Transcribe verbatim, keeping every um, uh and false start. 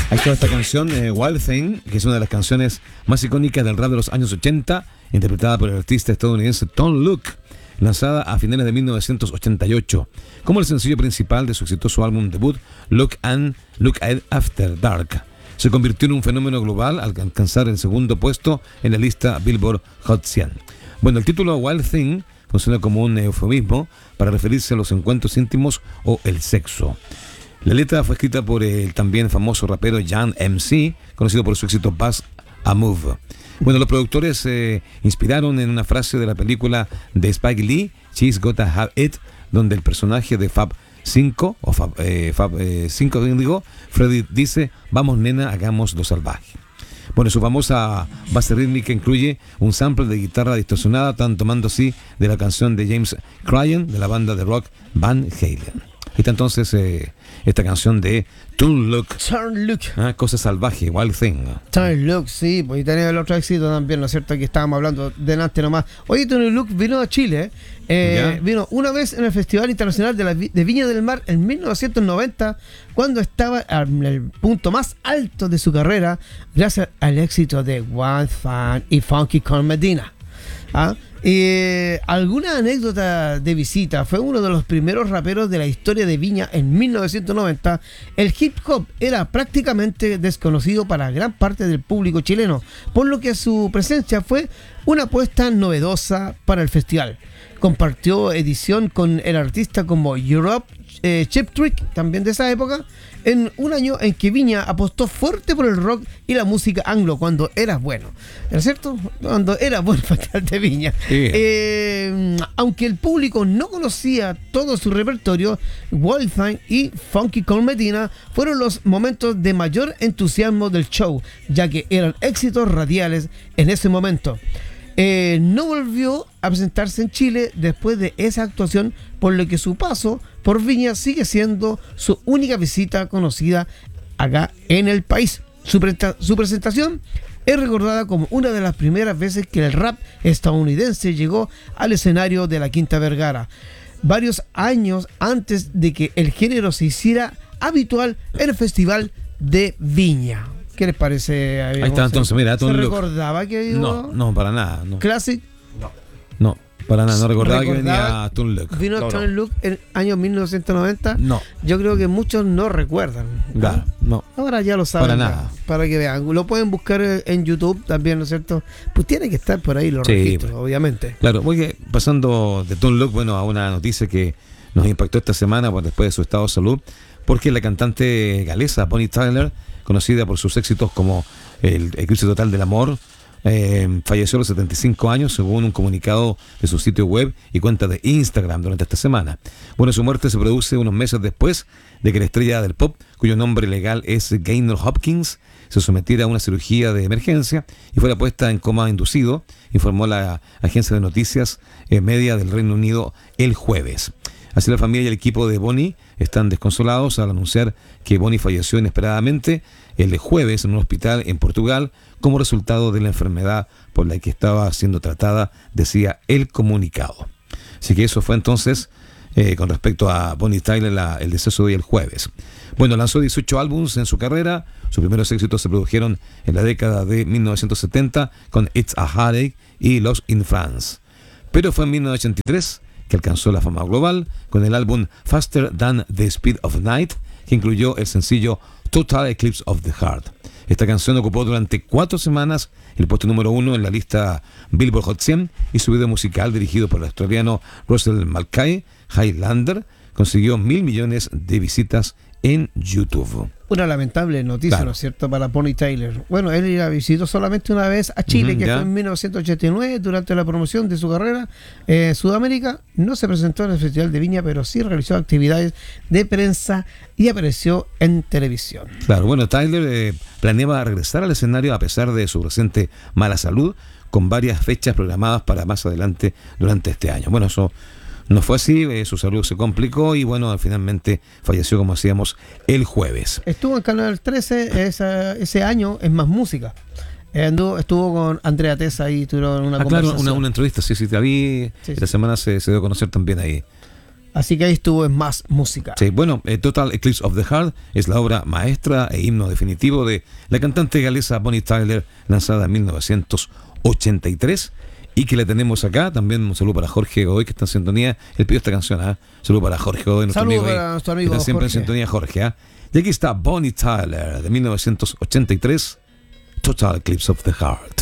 Ahí está esta canción, eh, Wild Thing, que es una de las canciones más icónicas del rap de los años ochenta, interpretada por el artista estadounidense Tom Look, lanzada a finales de mil novecientos ochenta y ocho, como el sencillo principal de su exitoso álbum debut, Look and Look at After Dark. Se convirtió en un fenómeno global al alcanzar el segundo puesto en la lista Billboard Hot cien. Bueno, el título Wild Thing funciona como un eufemismo para referirse a los encuentros íntimos o el sexo. La letra fue escrita por el también famoso rapero Young M C, conocido por su éxito Bust a Move. Bueno, los productores se eh, inspiraron en una frase de la película de Spike Lee, She's Gotta Have It, donde el personaje de Fab cinco, o Fab, eh, Fab eh, cinco, digo, Freddy dice, vamos nena, hagamos lo salvaje. Bueno, su famosa base rítmica incluye un sample de guitarra distorsionada, tan tomando así de la canción de James Cryan de la banda de rock Van Halen. Ahí está entonces eh, esta canción de Turn Look. Turn Look. Ah, cosa salvaje, Wild Thing. Turn Look, sí, pues y tenía el otro éxito también, ¿no es cierto? Aquí estábamos hablando delante nomás. Oye, Turn Look vino a Chile, eh, vino una vez en el Festival Internacional de, la, de Viña del Mar en mil novecientos noventa, cuando estaba en el punto más alto de su carrera, gracias al éxito de Wild Fan y Funky con Medina. ¿Ah? Eh, alguna anécdota de visita. Fue uno de los primeros raperos de la historia de Viña en mil novecientos noventa. El hip hop era prácticamente desconocido para gran parte del público chileno, por lo que su presencia fue una apuesta novedosa para el festival. Compartió edición con el artista como Europe, eh, Chip Trick, también de esa época, en un año en que Viña apostó fuerte por el rock y la música anglo cuando era bueno, ¿no es cierto? Cuando era bueno el Festival de Viña. Sí. Eh, aunque el público no conocía todo su repertorio, Wild Thing y Funky con Medina fueron los momentos de mayor entusiasmo del show, ya que eran éxitos radiales en ese momento. Eh, no volvió a presentarse en Chile después de esa actuación, por lo que su paso por Viña sigue siendo su única visita conocida acá en el país. Su, pre- su presentación es recordada como una de las primeras veces que el rap estadounidense llegó al escenario de la Quinta Vergara, varios años antes de que el género se hiciera habitual en el Festival de Viña. ¿Qué les parece? Ahí está, entonces, mira, ¿Se recordaba que iba? No, no, para nada. No. ¿Classic? No. No, para nada, no recordaba, ¿Recordaba que venía Turn Look. ¿Vino no, Turn no. Look en año mil novecientos noventa? No. Yo creo que muchos no recuerdan. Ya, no. Ahora ya lo saben. Para ya, nada. Para que vean. Lo pueden buscar en YouTube también, ¿no es cierto? Pues tiene que estar por ahí los sí, registros, pues, obviamente. Claro, voy pasando de Turn Look, bueno, a una noticia que nos impactó esta semana pues, después de su estado de salud, porque la cantante galesa Bonnie Tyler, conocida por sus éxitos como El Eclipse Total del Amor, eh, falleció a los setenta y cinco años, según un comunicado de su sitio web y cuenta de Instagram durante esta semana. Bueno, su muerte se produce unos meses después de que la estrella del pop, cuyo nombre legal es Gaynor Hopkins, se sometiera a una cirugía de emergencia y fuera puesta en coma inducido, informó la agencia de noticias eh, media del Reino Unido el jueves. Así la familia y el equipo de Bonnie están desconsolados al anunciar que Bonnie falleció inesperadamente el jueves en un hospital en Portugal como resultado de la enfermedad por la que estaba siendo tratada, decía el comunicado. Así que eso fue entonces eh, con respecto a Bonnie Tyler, la, el deceso de hoy el jueves. Bueno, lanzó dieciocho álbumes en su carrera. Sus primeros éxitos se produjeron en la década de mil novecientos setenta con It's a Heartache y Lost in France. Pero fue en mil novecientos ochenta y tres que alcanzó la fama global con el álbum Faster Than the Speed of Night, que incluyó el sencillo Total Eclipse of the Heart. Esta canción ocupó durante cuatro semanas el puesto número uno en la lista Billboard Hot cien y su video musical, dirigido por el australiano Russell Mulcahy, Highlander, consiguió mil millones de visitas en YouTube. Una lamentable noticia, claro, ¿no es cierto?, para Bonnie Tyler. Bueno, él la visitó solamente una vez a Chile, uh-huh, que ya fue en mil novecientos ochenta y nueve, durante la promoción de su carrera en eh, Sudamérica. No se presentó en el Festival de Viña, pero sí realizó actividades de prensa y apareció en televisión. Claro, bueno, Tyler eh, planeaba regresar al escenario a pesar de su reciente mala salud, con varias fechas programadas para más adelante durante este año. Bueno, eso no fue así, eh, su salud se complicó y bueno, finalmente falleció, como decíamos, el jueves. Estuvo en Canal trece esa, ese año en Más Música. Eh, anduvo, estuvo con Andrea Tessa y tuvieron una ah, conversación. Claro, una, una entrevista, sí, sí, la vi. Sí, esta sí. semana se, se dio a conocer también ahí. Así que ahí estuvo en Más Música. Sí, bueno, eh, Total Eclipse of the Heart es la obra maestra e himno definitivo de la cantante galesa Bonnie Tyler, lanzada en mil novecientos ochenta y tres, y que la tenemos acá. También un saludo para Jorge Godoy, que está en sintonía. Él pidió esta canción, ¿eh? Saludo para Jorge Godoy, nuestro Saludo amigo. para ahí, nuestro amigo está siempre Jorge. en sintonía, Jorge. ¿eh? Y aquí está Bonnie Tyler, de mil novecientos ochenta y tres, Total Eclipse of the Heart.